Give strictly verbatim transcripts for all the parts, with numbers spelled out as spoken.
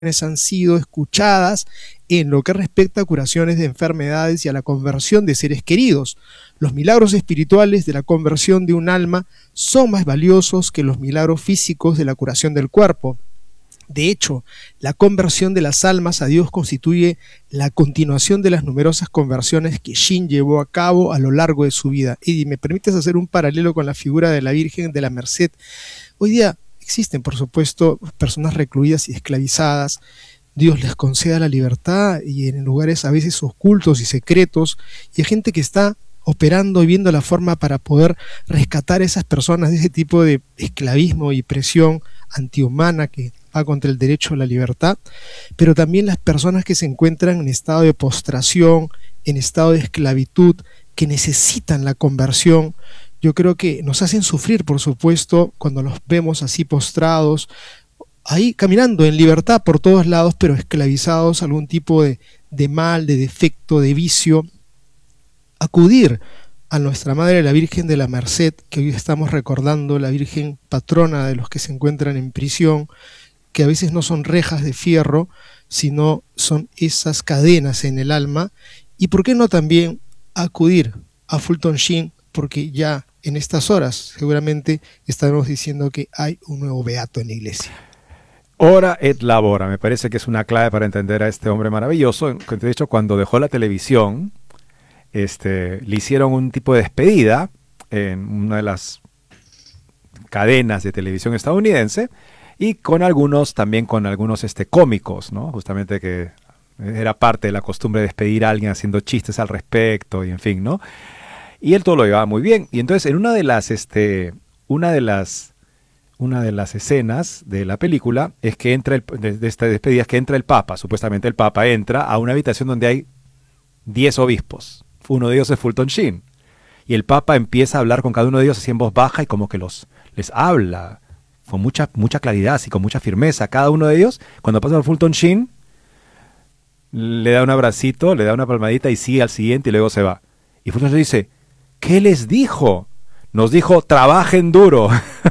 han sido escuchadas en lo que respecta a curaciones de enfermedades y a la conversión de seres queridos. Los milagros espirituales de la conversión de un alma son más valiosos que los milagros físicos de la curación del cuerpo. De hecho, la conversión de las almas a Dios constituye la continuación de las numerosas conversiones que Shin llevó a cabo a lo largo de su vida. Y me permites hacer un paralelo con la figura de la Virgen de la Merced. Hoy día existen, por supuesto, personas recluidas y esclavizadas. Dios les conceda la libertad y en lugares a veces ocultos y secretos. Y hay gente que está operando y viendo la forma para poder rescatar a esas personas de ese tipo de esclavismo y presión antihumana que va contra el derecho a la libertad, pero también las personas que se encuentran en estado de postración, en estado de esclavitud, que necesitan la conversión. Yo creo que nos hacen sufrir, por supuesto, cuando los vemos así postrados, ahí caminando en libertad por todos lados, pero esclavizados a algún tipo de, de mal, de defecto, de vicio. Acudir a nuestra Madre, la Virgen de la Merced, que hoy estamos recordando, la Virgen patrona de los que se encuentran en prisión, que a veces no son rejas de fierro, sino son esas cadenas en el alma. Y por qué no también acudir a Fulton Sheen, porque ya en estas horas seguramente estaremos diciendo que hay un nuevo beato en la iglesia. Ora et labora, me parece que es una clave para entender a este hombre maravilloso. De hecho, cuando dejó la televisión, este, le hicieron un tipo de despedida en una de las cadenas de televisión estadounidense, y con algunos, también con algunos este, cómicos, ¿no? Justamente que era parte de la costumbre de despedir a alguien haciendo chistes al respecto, y en fin, ¿no? Y él todo lo llevaba muy bien. Y entonces en una de las, este, una de las, una de las escenas de la película es que entra, el, de, de esta despedida, es que entra el Papa. Supuestamente el Papa entra a una habitación donde hay diez obispos. Uno de ellos es Fulton Sheen. Y el Papa empieza a hablar con cada uno de ellos así en voz baja y como que los, les habla con mucha, mucha claridad, así con mucha firmeza. Cada uno de ellos, cuando pasa por Fulton Sheen, le da un abracito, le da una palmadita y sigue al siguiente y luego se va. Y Fulton Sheen dice, ¿qué les dijo? Nos dijo, trabajen duro.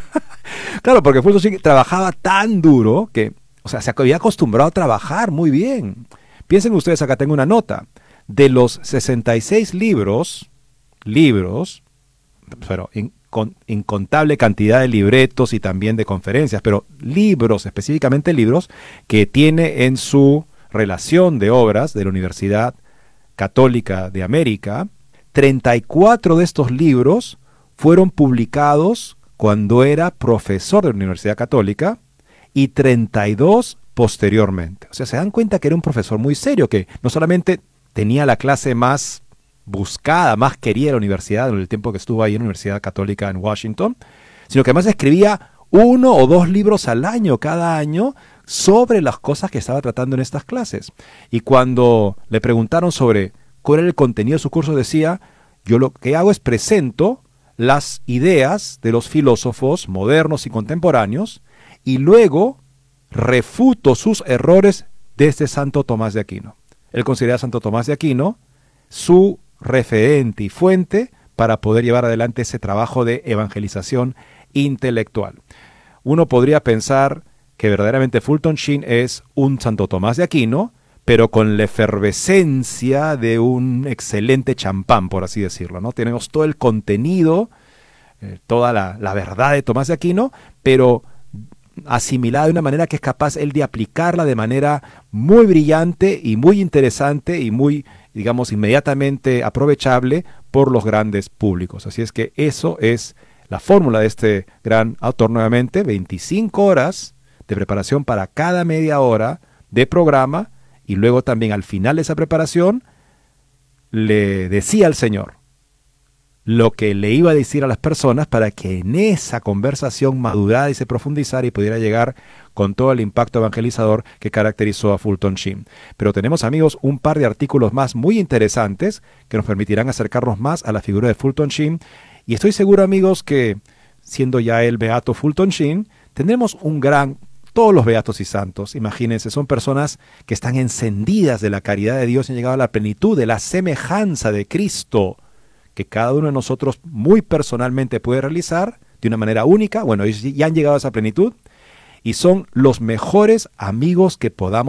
Claro, porque Fulton Sheen trabajaba tan duro que, o sea, se había acostumbrado a trabajar muy bien. Piensen ustedes, acá tengo una nota. De los sesenta y seis libros, libros, pero en, con incontable cantidad de libretos y también de conferencias, pero libros, específicamente libros, que tiene en su relación de obras de la Universidad Católica de América, treinta y cuatro de estos libros fueron publicados cuando era profesor de la Universidad Católica y treinta y dos posteriormente. O sea, se dan cuenta que era un profesor muy serio, que no solamente tenía la clase más buscada, más querida de la universidad en el tiempo que estuvo ahí en la Universidad Católica en Washington, sino que además escribía uno o dos libros al año, cada año, sobre las cosas que estaba tratando en estas clases. Y cuando le preguntaron sobre cuál era el contenido de su curso, decía, yo lo que hago es presento las ideas de los filósofos modernos y contemporáneos y luego refuto sus errores desde Santo Tomás de Aquino. Él considera a Santo Tomás de Aquino su referente y fuente para poder llevar adelante ese trabajo de evangelización intelectual. Uno podría pensar que verdaderamente Fulton Sheen es un Santo Tomás de Aquino, pero con la efervescencia de un excelente champán, por así decirlo, ¿no? Tenemos todo el contenido, eh, toda la, la verdad de Tomás de Aquino, pero asimilada de una manera que es capaz él de aplicarla de manera muy brillante y muy interesante y muy, digamos, inmediatamente aprovechable por los grandes públicos. Así es que eso es la fórmula de este gran autor nuevamente, veinticinco horas de preparación para cada media hora de programa, y luego también al final de esa preparación le decía al Señor lo que le iba a decir a las personas para que en esa conversación madurara y se profundizara y pudiera llegar con todo el impacto evangelizador que caracterizó a Fulton Sheen. Pero tenemos, amigos, un par de artículos más muy interesantes que nos permitirán acercarnos más a la figura de Fulton Sheen, y estoy seguro, amigos, que siendo ya el beato Fulton Sheen, tendremos un gran... Todos los beatos y santos, imagínense, son personas que están encendidas de la caridad de Dios y han llegado a la plenitud de la semejanza de Cristo, que cada uno de nosotros muy personalmente puede realizar de una manera única. Bueno, ellos ya han llegado a esa plenitud y son los mejores amigos que podamos